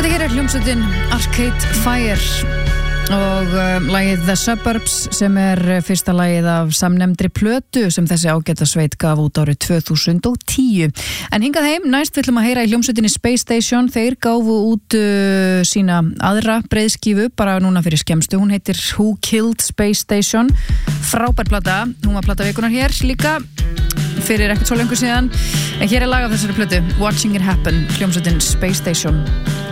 Þetta hér hljómsveitin Arcade Fire og lagið The Suburbs sem fyrsta lagið af samnefndri plötu sem þessi ágæta sveit gaf út árið 2010. En hingað heim, næst við ætlum að heyra í hljómsveitinni Space Station. Þeir gáfu út sína aðra breiðskífu bara núna fyrir skemmstu. Hún heitir Who Killed Space Station. Frábær plata, hún var plata vikunar hér líka fyrir ekkert svo lengur síðan. En hér lag af þessari plötu, Watching It Happen, hljómsveitin Space Station.